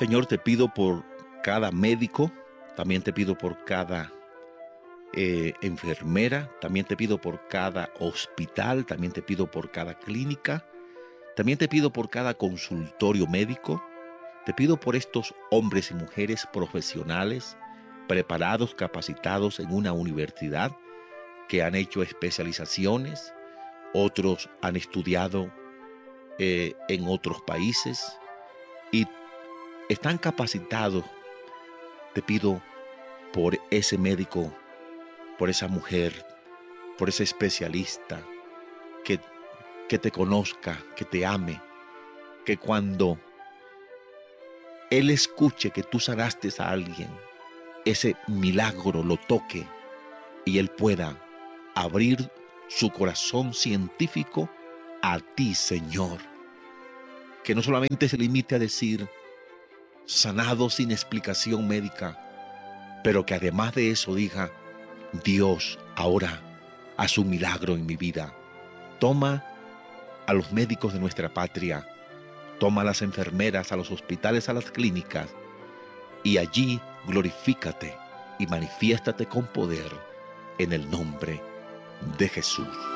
Señor, te pido por cada médico, también te pido por cada enfermera, también te pido por cada hospital, también te pido por cada clínica, también te pido por cada consultorio médico, te pido por estos hombres y mujeres profesionales, preparados, capacitados en una universidad, que han hecho especializaciones, otros han estudiado en otros países y están capacitados. Te pido por ese médico, por esa mujer, por ese especialista, que, que te conozca, que te ame, que cuando él escuche que tú sanaste a alguien, ese milagro lo toque y él pueda abrir su corazón científico a ti, Señor. Que no solamente se limite a decir sanado sin explicación médica, pero que además de eso diga: Dios, ahora haz un milagro en mi vida. Toma a los médicos de nuestra patria, toma a las enfermeras, a los hospitales, a las clínicas, y allí glorifícate y manifiéstate con poder en el nombre de Jesús.